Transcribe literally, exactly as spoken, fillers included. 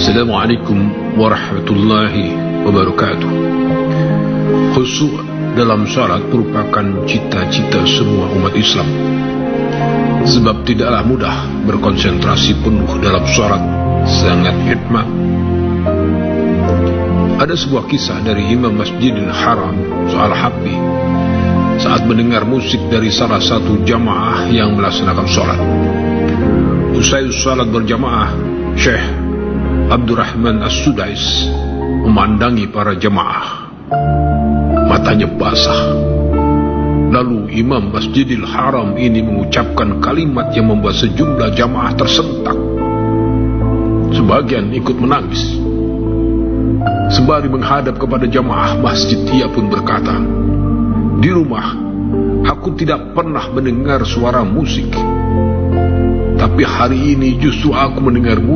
Assalamualaikum warahmatullahi wabarakatuh. Khusyuk dalam salat merupakan cita-cita semua umat Islam. Sebab tidaklah mudah berkonsentrasi penuh dalam salat, sangat hikmah. Ada sebuah kisah dari Imam Masjidil Haram soal Habbi saat mendengar musik dari salah satu jamaah yang melaksanakan salat. Usai salat berjamaah, Syekh Abdurrahman As-Sudais memandangi para jamaah. Matanya basah. Lalu Imam Masjidil Haram ini mengucapkan kalimat yang membuat sejumlah jamaah tersentak. Sebagian ikut menangis. Sembari menghadap kepada jamaah masjid, ia pun berkata, "Di rumah, aku tidak pernah mendengar suara musik. Tapi hari ini justru aku mendengar musik